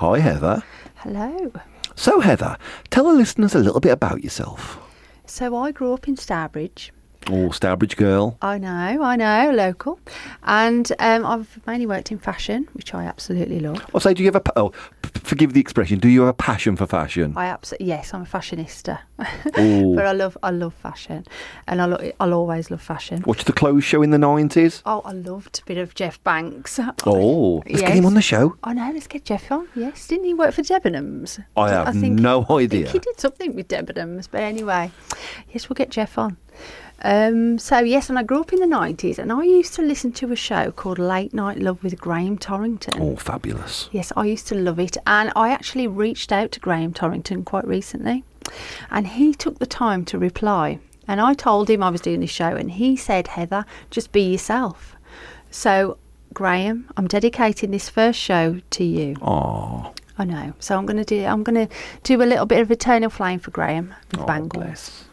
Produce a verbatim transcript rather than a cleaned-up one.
Hi, Heather. Hello. So, Heather, tell the listeners a little bit about yourself. So I grew up in Stourbridge. Oh, Stourbridge girl. I know, I know, local. And um, I've mainly worked in fashion, which I absolutely love. I'll say, do you have a... Pa- oh, p- forgive the expression. Do you have a passion for fashion? I absolutely yes, I'm a fashionista, Ooh. but I love I love fashion, and I lo- I'll always love fashion. Watch the clothes show in the nineties. Oh, I loved a bit of Jeff Banks. Oh, let's Yes. get him on the show. I know, let's get Jeff on. Yes, didn't he work for Debenhams? I have think, no I idea. think he did something with Debenhams, but anyway, yes, we'll get Jeff on. Um, so yes, and I grew up in the nineties, and I used to listen to a show called Late Night Love with Graham Torrington. Oh, fabulous. Yes, I used to love it, and I actually reached out to Graham Torrington quite recently, and he took the time to reply, and I told him I was doing this show, and he said, Heather, just be yourself. So Graham, I'm dedicating this first show to you. Oh, I know. So I'm going to do I'm going to do a little bit of Eternal Flame for Graham with oh Bangles. bless.